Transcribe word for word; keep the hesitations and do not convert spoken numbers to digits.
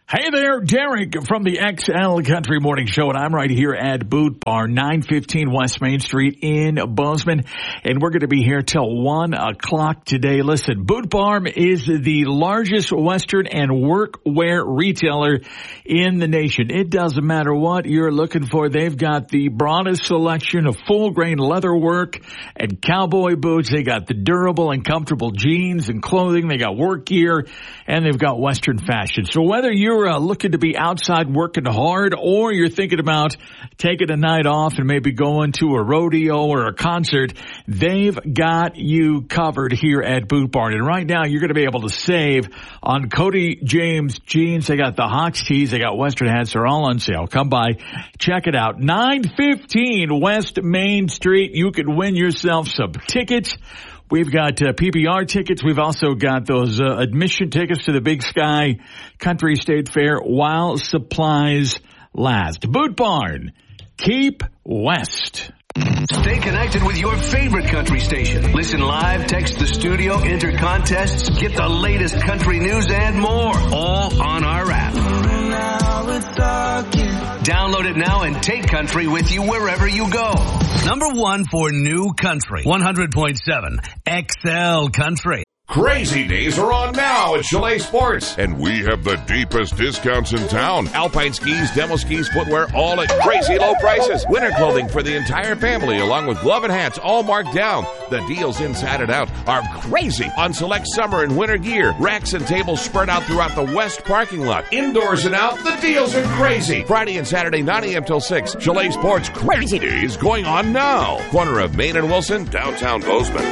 Hey there, Derek from the X L Country Morning Show, and I'm right here at Boot Barn, nine fifteen West Main Street in Bozeman, and we're going to be here till one o'clock today. Listen, Boot Barn is the largest Western and workwear retailer in the nation. It doesn't matter what you're looking for. They've got the broadest selection of full-grain leather work and cowboy boots. They got the durable and comfortable jeans and clothing. They got work gear, and they've got Western fashion. So whether you're uh, looking to be outside working hard, or you're thinking about taking a night off and maybe going to a rodeo or a concert, they've got you covered here at Boot Barn. And right now, you're going to be able to save on Cody James jeans. They got the Hawks tees. They got Western hats. They're all on sale. Come by. Check it out. nine fifteen West Main Street. You can win yourself some tickets. We've got uh, P B R tickets. We've also got those uh, admission tickets to the Big Sky Country State Fair while supplies last. Boot Barn. Keep West. Stay connected with your favorite country station. Listen live, text the studio, enter contests, get the latest country news and more, all on our app. Download it now and take country with you wherever you go. Number one for new country, one hundred point seven X L Country. Crazy Days are on now at Chalet Sports, and we have the deepest discounts in town. Alpine skis, demo skis, footwear, all at crazy low prices. Winter clothing for the entire family, along with glove and hats, all marked down. The deals inside and out are crazy on select summer and winter gear. Racks and tables spread out throughout the west parking lot. Indoors and out, the deals are crazy. Friday and Saturday, nine a.m. till six. Chalet Sports Crazy Days going on now. Corner of Main and Wilson, downtown Bozeman.